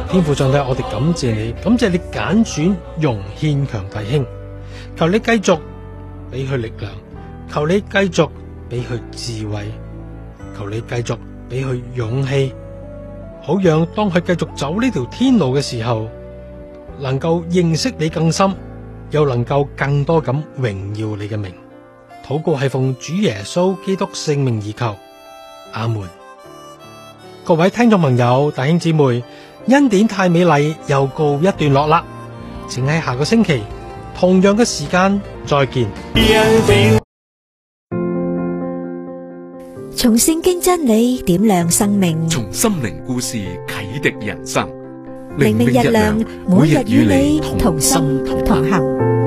天父上帝，我哋感謝你，感謝你揀選容獻強弟兄，求你繼續俾佢力量，求你繼續俾佢智慧，求你繼續俾佢勇氣，好讓當佢繼續走呢條天路嘅時候，能夠認識你更深，又能夠更多咁榮耀你嘅名。禱告係奉主耶穌基督聖名而求，阿門。各位聽眾朋友、弟兄姊妹，恩典太美麗又告一段落啦，請喺下個星期同樣嘅時間再見。 從聖經真理點亮生命， 從心靈故事啟迪人生。 靈命日亮，每日與你同心同行。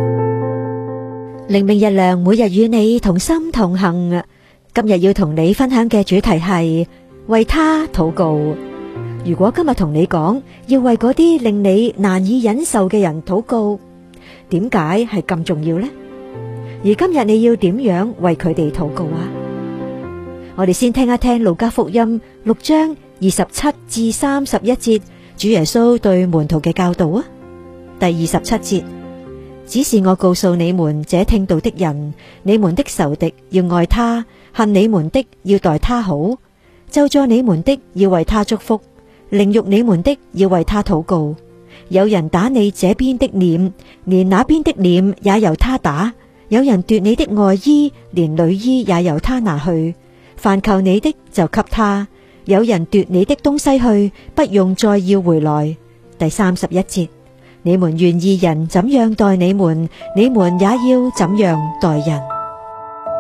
靈命日亮，每日與你同心同行。今日要同你分享嘅主題係為他禱告。如果今日同你講要為嗰啲令你難以忍受嘅人禱告，點解係咁重要呢？而今日你要點樣為佢哋禱告啊？我哋先聽一聽路加福音6章27至31節，主耶穌對門徒嘅教導啊。第27節，只是我告訴你們這聽道的人，你們的仇敵要愛他，恨你們的要待他好，咒詛你們的要為他祝福，凌辱你們的要為他禱告。有人打你這邊的臉，連那邊的臉也由他打；有人奪你的外衣，連裡衣也由他拿去。凡求你的就給他，有人奪你的東西去，不用再要回來。第31節，你們願義人怎樣待你們，你們也要怎樣待人。